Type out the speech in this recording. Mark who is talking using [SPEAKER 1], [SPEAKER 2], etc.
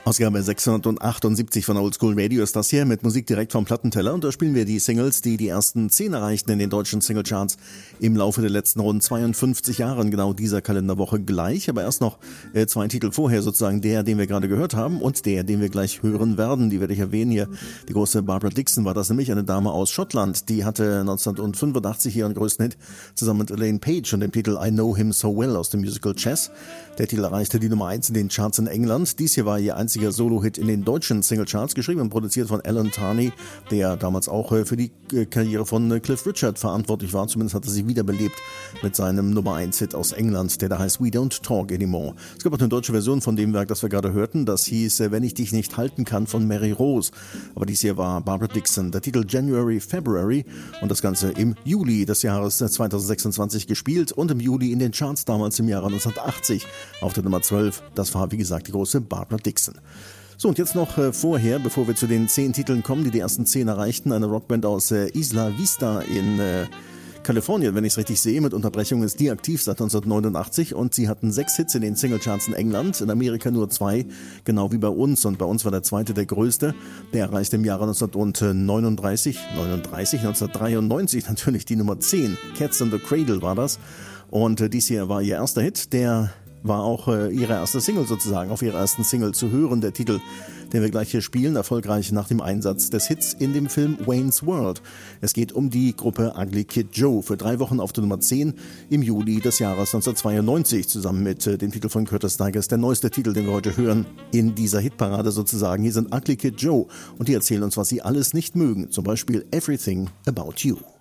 [SPEAKER 1] Ausgabe 678 von Oldschool Radio ist das hier mit Musik direkt vom Plattenteller und da spielen wir die Singles, die die ersten 10 erreichten in den deutschen Singlecharts im Laufe der letzten rund 52 Jahren, genau dieser Kalenderwoche gleich, aber erst noch 2 Titel vorher, sozusagen der, den wir gerade gehört haben und der, den wir gleich hören werden, die werde ich erwähnen hier. Die große Barbara Dickson war das nämlich, eine Dame aus Schottland, die hatte 1985 ihren größten Hit zusammen mit Elaine Page und dem Titel I Know Him So Well aus dem Musical Chess. Der Titel erreichte die Nummer 1 in den Charts in England. Dies hier war ihr einziger Solo-Hit in den deutschen Singlecharts, geschrieben und produziert von Alan Tarney, der damals auch für die Karriere von Cliff Richard verantwortlich war. Zumindest hat er sie wiederbelebt mit seinem Nummer 1-Hit aus England, der da heißt We Don't Talk Anymore. Es gab auch eine deutsche Version von dem Werk, das wir gerade hörten. Das hieß Wenn ich dich nicht halten kann von Mary Rose. Aber dies hier war Barbara Dickson. Der Titel January, February und das Ganze im Juli des Jahres 2026 gespielt und im Juli in den Charts damals im Jahre 1980 auf der Nummer 12. Das war, wie gesagt, die große Barbara Dickson. So, und jetzt noch vorher, bevor wir zu den 10 Titeln kommen, die die ersten 10 erreichten, eine Rockband aus Isla Vista in Kalifornien, wenn ich es richtig sehe, mit Unterbrechung ist die aktiv seit 1989 und sie hatten 6 Hits in den Singlecharts in England, in Amerika nur 2, genau wie bei uns und bei uns war der zweite der größte, der erreichte im Jahre 1993 natürlich die Nummer 10, Cats in the Cradle war das und dies hier war ihr erster Hit, der war auch ihre erste Single sozusagen, auf ihrer ersten Single zu hören, der Titel, den wir gleich hier spielen, erfolgreich nach dem Einsatz des Hits in dem Film Wayne's World. Es geht um die Gruppe Ugly Kid Joe, für 3 Wochen auf der Nummer 10 im Juli des Jahres 1992, zusammen mit dem Titel von Curtis Stigers, der neueste Titel, den wir heute hören, in dieser Hitparade sozusagen. Hier sind Ugly Kid Joe und die erzählen uns, was sie alles nicht mögen, zum Beispiel Everything About You.